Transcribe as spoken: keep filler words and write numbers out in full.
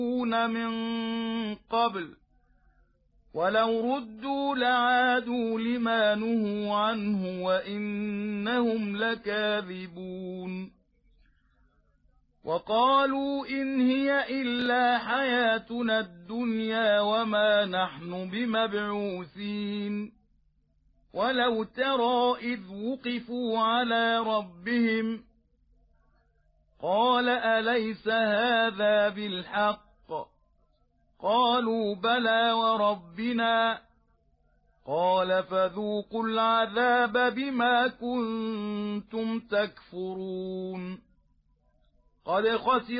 من قبل ولو ردوا لعادوا لما نهوا عنه وإنهم لكاذبون وقالوا إن هي إلا حياتنا الدنيا وما نحن بمبعوثين ولو ترى إذ وقفوا على ربهم قال أليس هذا بالحق قالوا بلى وربنا قال فذوقوا العذاب بما كنتم تكفرون قد خسر